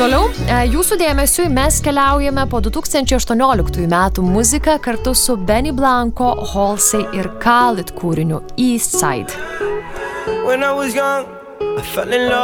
Toliau, jūsų dėmesiui mes keliaujame po 2018 metų muziką kartu su Benny Blanco, Halsey ir Khalid kūriniu East Side. When I was young, I fell in love.